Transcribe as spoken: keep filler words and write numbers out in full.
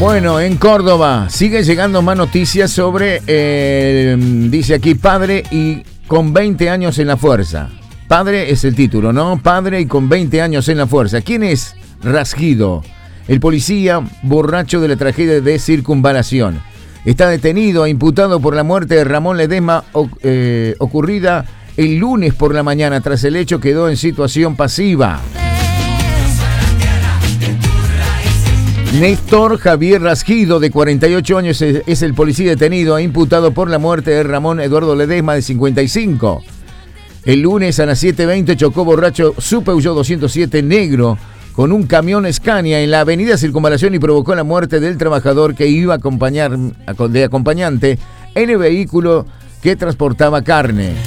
Bueno, en Córdoba siguen llegando más noticias sobre, eh, dice aquí, padre y con veinte años en la fuerza. Padre es el título, ¿no? Padre y con veinte años en la fuerza. ¿Quién es Rasguido? El policía borracho de la tragedia de Circunvalación. Está detenido e imputado por la muerte de Ramón Ledesma eh, ocurrida el lunes por la mañana. Tras el hecho quedó en situación pasiva. Néstor Javier Rasguido, de cuarenta y ocho años, es, es el policía detenido e imputado por la muerte de Ramón Eduardo Ledesma, de cincuenta y cinco. El lunes a las siete veinte chocó borracho su Peugeot doscientos siete negro con un camión Scania en la avenida Circunvalación y provocó la muerte del trabajador que iba a acompañar, de acompañante en el vehículo que transportaba carne.